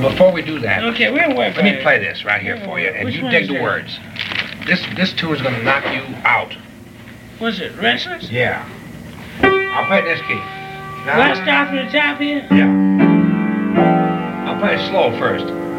before we do that, Okay, we'll work. let me play this right here for you, and Which you one dig is the that? words. This tune is gonna knock you out. What's it? Restless? Yeah. I'll play this key. Do I start from the top here? Yeah. I'll play it slow first.